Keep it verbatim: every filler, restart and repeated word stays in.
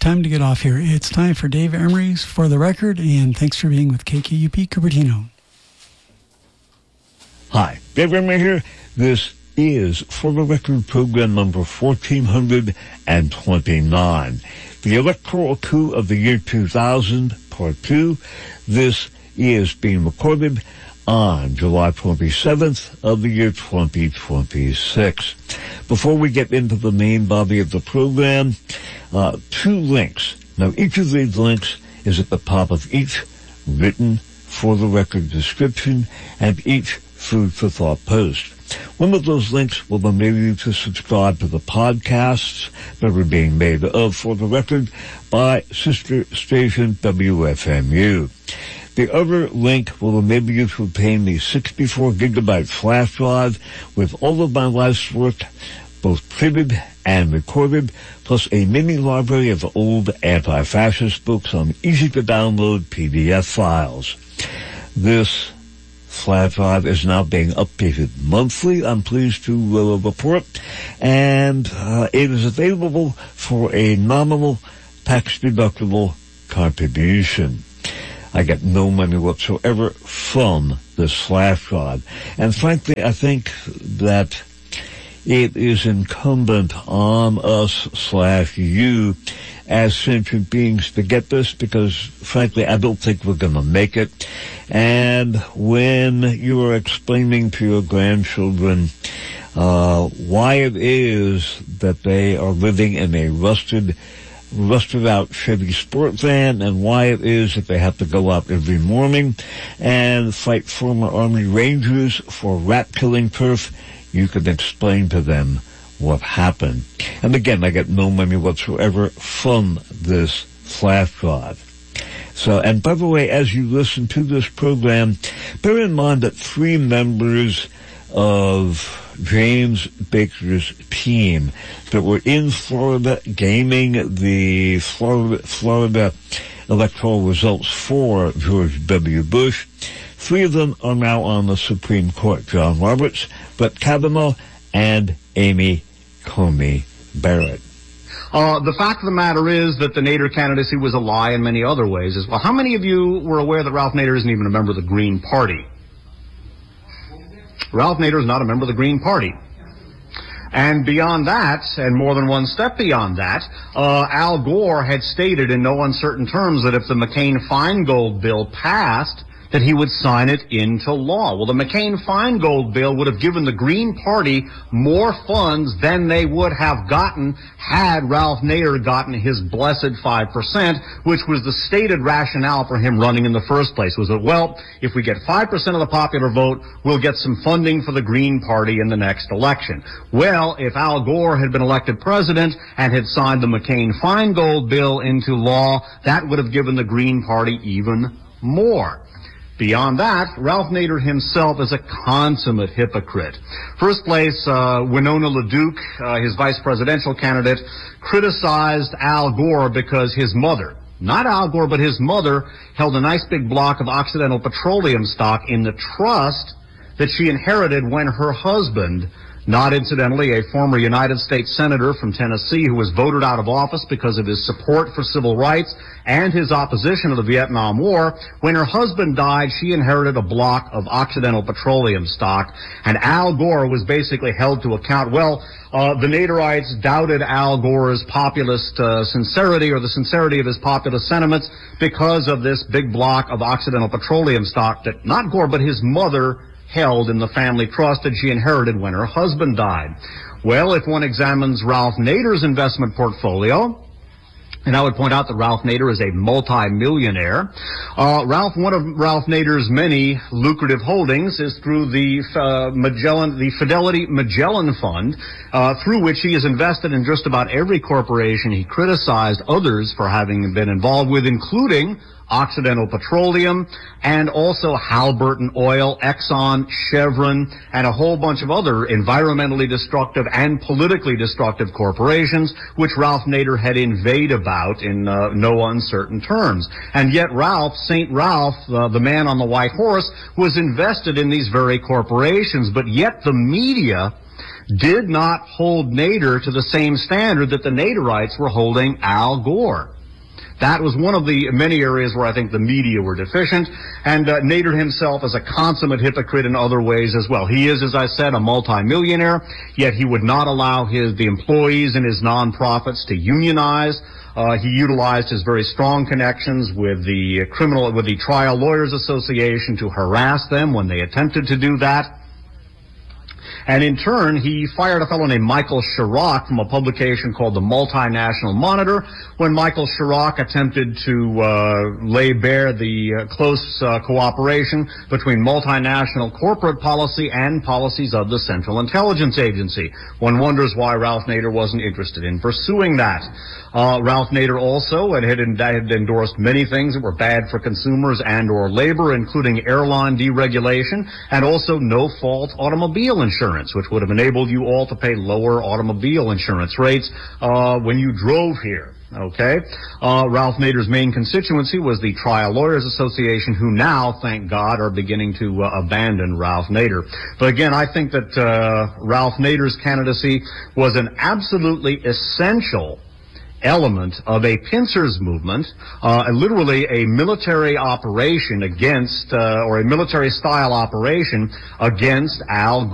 time to get off here. It's time for Dave Emery's For the Record, and thanks for being with K K U P Cupertino. Hi, Dave Emery here. This is For the Record program number fourteen twenty-nine. The electoral coup of the year two thousand, part two. This is being recorded on July twenty-seventh of the year twenty twenty-six. Before we get into the main body of the program, uh, two links. Now, each of these links is at the top of each written For the Record description and each Food for Thought post. One of those links will enable you to subscribe to the podcasts that are being made of For the Record by sister station W F M U. The other link will enable you to obtain the sixty-four gigabyte flash drive with all of my life's work, both printed and recorded, plus a mini library of old anti-fascist books on easy-to-download P D F files. This flash drive is now being updated monthly, I'm pleased to uh, report, and uh, it is available for a nominal tax-deductible contribution. I get no money whatsoever from this flash drive. And frankly, I think that it is incumbent on us slash you as sentient beings to get this, because frankly, I don't think we're going to make it. And when you are explaining to your grandchildren uh, why it is that they are living in a rusted rusted out Chevy sport van, and why it is that they have to go out every morning and fight former Army Rangers for rat-killing turf, you can explain to them what happened. And again, I get no money whatsoever from this flash drive. So, and by the way, as you listen to this program, bear in mind that three members of James Baker's team that were in Florida gaming the Florida, Florida electoral results for George W. Bush. Three of them are now on the Supreme Court: John Roberts, Brett Kavanaugh, and Amy Coney Barrett. Uh, the fact of the matter is that the Nader candidacy was a lie in many other ways as well. How many of you were aware that Ralph Nader isn't even a member of the Green Party? Ralph Nader is not a member of the Green Party. And beyond that, and more than one step beyond that, uh, Al Gore had stated in no uncertain terms that if the McCain-Feingold bill passed, that he would sign it into law. Well, the McCain-Feingold bill would have given the Green Party more funds than they would have gotten had Ralph Nader gotten his blessed five percent, which was the stated rationale for him running in the first place, was that, well, if we get five percent of the popular vote, we'll get some funding for the Green Party in the next election. Well, if Al Gore had been elected president and had signed the McCain-Feingold bill into law, that would have given the Green Party even more. Beyond that, Ralph Nader himself is a consummate hypocrite. First place, uh, Winona LaDuke, uh, his vice presidential candidate, criticized Al Gore because his mother, not Al Gore, but his mother, held a nice big block of Occidental Petroleum stock in the trust that she inherited when her husband, not incidentally a former United States Senator from Tennessee who was voted out of office because of his support for civil rights and his opposition to the Vietnam War, when her husband died, she inherited a block of Occidental Petroleum stock, and Al Gore was basically held to account. Well, uh, the Naderites doubted Al Gore's populist uh, sincerity or the sincerity of his populist sentiments because of this big block of Occidental Petroleum stock that not Gore but his mother held in the family trust that she inherited when her husband died. Well, if one examines Ralph Nader's investment portfolio, and I would point out that Ralph Nader is a multi-millionaire. Uh, Ralph, one of Ralph Nader's many lucrative holdings is through the uh, Magellan, the Fidelity Magellan Fund, uh, through which he is invested in just about every corporation he criticized others for having been involved with, including Occidental Petroleum, and also Halliburton Oil, Exxon, Chevron, and a whole bunch of other environmentally destructive and politically destructive corporations, which Ralph Nader had inveighed about in uh, no uncertain terms. And yet Ralph, Saint Ralph, uh, the man on the white horse, was invested in these very corporations, but yet the media did not hold Nader to the same standard that the Naderites were holding Al Gore. That was one of the many areas where I think the media were deficient, and uh, Nader himself is a consummate hypocrite in other ways as well. He is, as I said, a multimillionaire, yet he would not allow his the employees in his nonprofits to unionize. Uh, he utilized his very strong connections with the criminal, with the Trial Lawyers Association to harass them when they attempted to do that. And in turn, he fired a fellow named Michael Chirac from a publication called the Multinational Monitor when Michael Chirac attempted to uh, lay bare the uh, close uh, cooperation between multinational corporate policy and policies of the Central Intelligence Agency. One wonders why Ralph Nader wasn't interested in pursuing that. Uh, Ralph Nader also had, had endorsed many things that were bad for consumers and or labor, including airline deregulation and also no-fault automobile insurance, which would have enabled you all to pay lower automobile insurance rates uh, when you drove here. Okay. Uh, Ralph Nader's main constituency was the Trial Lawyers Association, who now, thank God, are beginning to uh, abandon Ralph Nader. But again, I think that uh, Ralph Nader's candidacy was an absolutely essential element of a pincers movement, uh, literally a military operation against, uh, or a military style operation against Al Gore.